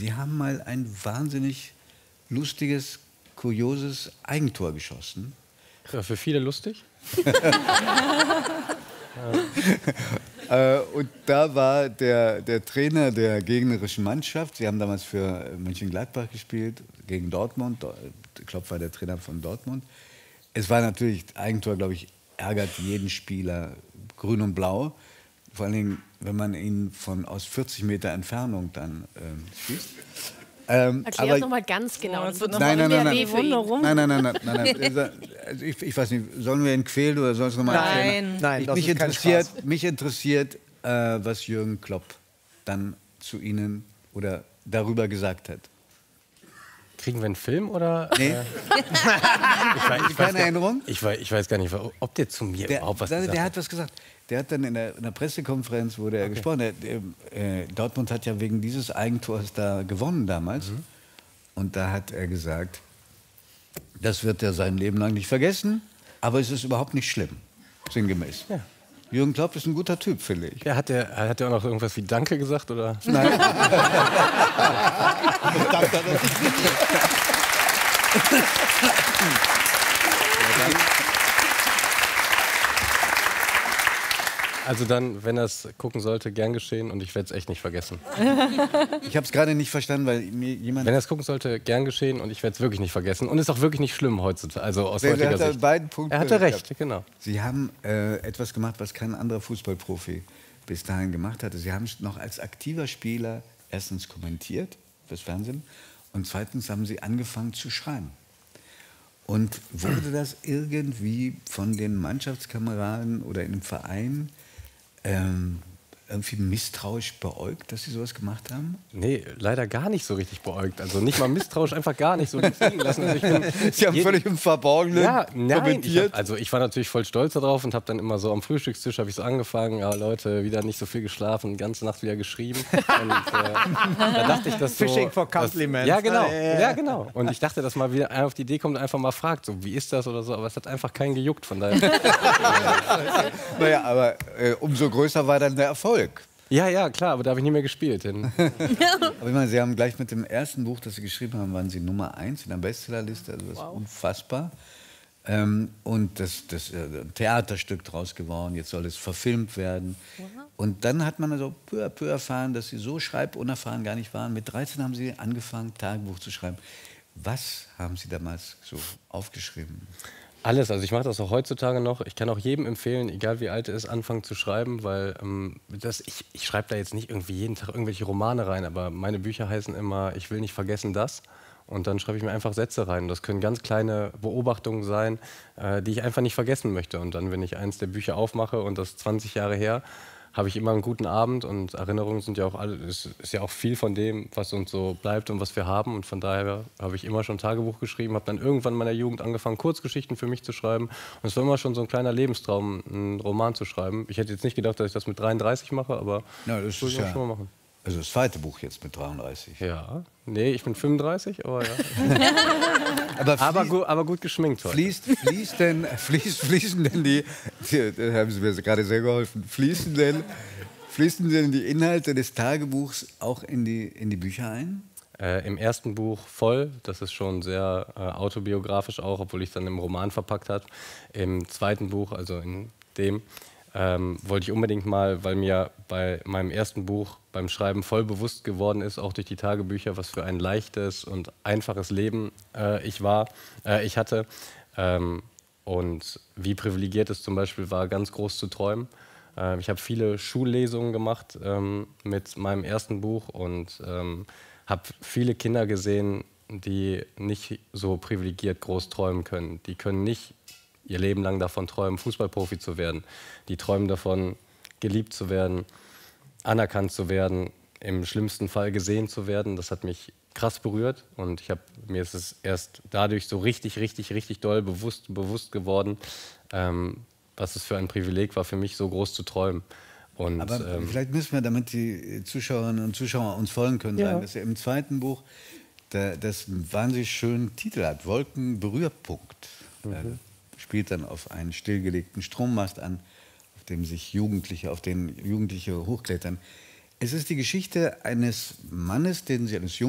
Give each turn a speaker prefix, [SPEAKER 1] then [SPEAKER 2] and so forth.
[SPEAKER 1] Sie haben mal ein wahnsinnig lustiges, kurioses Eigentor geschossen.
[SPEAKER 2] Ja, für viele lustig.
[SPEAKER 1] Und da war der Trainer der gegnerischen Mannschaft, Sie haben damals für Mönchengladbach gespielt, gegen Dortmund, Klopp war der Trainer von Dortmund. Es war natürlich, Eigentor, glaube ich, ärgert jeden Spieler, grün und blau. Vor allen Dingen, wenn man ihn aus 40 Meter Entfernung dann schießt.
[SPEAKER 3] Erklär es nochmal ganz genau. Das wird noch
[SPEAKER 1] nein.
[SPEAKER 3] nein.
[SPEAKER 1] Also ich weiß nicht, sollen wir ihn quälen oder soll es nochmal erklären?
[SPEAKER 4] Nein,
[SPEAKER 1] mich interessiert, was Jürgen Klopp dann zu Ihnen oder darüber gesagt hat.
[SPEAKER 2] Kriegen wir einen Film oder?
[SPEAKER 1] Nee. Keine Erinnerung?
[SPEAKER 2] Ich weiß gar nicht, ob der zu mir überhaupt was gesagt hat.
[SPEAKER 1] Der hat was gesagt. Der hat dann in der Pressekonferenz wurde er gesprochen. Dortmund hat ja wegen dieses Eigentors da gewonnen damals. Und da hat er gesagt, das wird er sein Leben lang nicht vergessen, aber es ist überhaupt nicht schlimm, sinngemäß. Ja. Jürgen Klopp ist ein guter Typ, finde ich.
[SPEAKER 2] Ja, hat er auch noch irgendwas wie Danke gesagt, oder?
[SPEAKER 1] Nein.
[SPEAKER 2] Also dann, wenn er es gucken sollte, gern geschehen und ich werde es echt nicht vergessen.
[SPEAKER 1] Ich habe es gerade nicht verstanden, weil mir jemand...
[SPEAKER 2] Wenn er es gucken sollte, gern geschehen und ich werde es wirklich nicht vergessen. Und ist auch wirklich nicht schlimm heutzutage, also aus heutiger Sicht.
[SPEAKER 1] Beiden Punkten
[SPEAKER 2] er hatte recht, genau.
[SPEAKER 1] Sie haben etwas gemacht, was kein anderer Fußballprofi bis dahin gemacht hatte. Sie haben es noch als aktiver Spieler erstens kommentiert fürs Fernsehen und zweitens haben Sie angefangen zu schreiben. Und wurde das irgendwie von den Mannschaftskameraden oder im Verein irgendwie misstrauisch beäugt, dass Sie sowas gemacht haben?
[SPEAKER 2] Nee, leider gar nicht so richtig beäugt. Also nicht mal misstrauisch, einfach gar nicht so liegen lassen. Also
[SPEAKER 1] Sie haben völlig im Verborgenen kommentiert?
[SPEAKER 2] Ich war natürlich voll stolz darauf und habe dann immer so am Frühstückstisch habe ich so angefangen, ja Leute, wieder nicht so viel geschlafen, die ganze Nacht wieder geschrieben. Und da dachte ich, dass so...
[SPEAKER 4] Fishing for compliments.
[SPEAKER 2] Ja, genau. Ja, genau. Und ich dachte, dass mal wieder einer auf die Idee kommt und einfach mal fragt, so, wie ist das oder so. Aber es hat einfach keinen gejuckt, von daher...
[SPEAKER 1] Naja, aber umso größer war dann der Erfolg.
[SPEAKER 2] Ja, klar, aber da habe ich nie mehr gespielt.
[SPEAKER 1] Aber ich meine, Sie haben gleich mit dem ersten Buch, das Sie geschrieben haben, waren Sie Nummer 1 in der Bestsellerliste, also das ist unfassbar. Und das ein Theaterstück draus geworden, jetzt soll es verfilmt werden. Und dann hat man also peu à peu erfahren, dass Sie so schreibunerfahren gar nicht waren. Mit 13 haben Sie angefangen, Tagebuch zu schreiben. Was haben Sie damals so aufgeschrieben?
[SPEAKER 2] Alles, also ich mache das auch heutzutage noch. Ich kann auch jedem empfehlen, egal wie alt er ist, anfangen zu schreiben, weil ich schreibe da jetzt nicht irgendwie jeden Tag irgendwelche Romane rein, aber meine Bücher heißen immer, ich will nicht vergessen das. Und dann schreibe ich mir einfach Sätze rein. Das können ganz kleine Beobachtungen sein, die ich einfach nicht vergessen möchte. Und dann, wenn ich eins der Bücher aufmache und das ist 20 Jahre her, habe ich immer einen guten Abend und Erinnerungen sind ja auch ist ja auch viel von dem, was uns so bleibt und was wir haben. Und von daher habe ich immer schon Tagebuch geschrieben, habe dann irgendwann in meiner Jugend angefangen, Kurzgeschichten für mich zu schreiben. Und es war immer schon so ein kleiner Lebenstraum, einen Roman zu schreiben. Ich hätte jetzt nicht gedacht, dass ich das mit 33 mache, aber
[SPEAKER 1] das
[SPEAKER 2] will ich auch schon mal machen.
[SPEAKER 1] Also das zweite Buch jetzt mit 33.
[SPEAKER 2] Ja, nee, ich bin 35, aber ja. aber gut geschminkt heute.
[SPEAKER 1] Fließen denn die, da haben Sie mir gerade sehr geholfen, fließen denn die Inhalte des Tagebuchs auch in die Bücher ein?
[SPEAKER 2] Im ersten Buch voll, das ist schon sehr autobiografisch auch, obwohl ich es dann im Roman verpackt habe. Im zweiten Buch, also in dem, wollte ich unbedingt mal, weil mir bei meinem ersten Buch beim Schreiben voll bewusst geworden ist, auch durch die Tagebücher, was für ein leichtes und einfaches Leben ich hatte und wie privilegiert es zum Beispiel war, ganz groß zu träumen. Ich habe viele Schullesungen gemacht mit meinem ersten Buch und habe viele Kinder gesehen, die nicht so privilegiert groß träumen können. Die können nicht ihr Leben lang davon träumen, Fußballprofi zu werden. Die träumen davon, geliebt zu werden, anerkannt zu werden, im schlimmsten Fall gesehen zu werden. Das hat mich krass berührt und mir ist es erst dadurch so richtig doll bewusst geworden, was es für ein Privileg war, für mich so groß zu träumen. Und,
[SPEAKER 1] aber vielleicht müssen wir, damit die Zuschauerinnen und Zuschauer uns folgen können, sagen, dass er im zweiten Buch das wahnsinnig schönen Titel hat, Wolkenberührpunkt. Spielt dann auf einen stillgelegten Strommast an, auf den Jugendliche hochklettern. Es ist die Geschichte eines Mannes, eines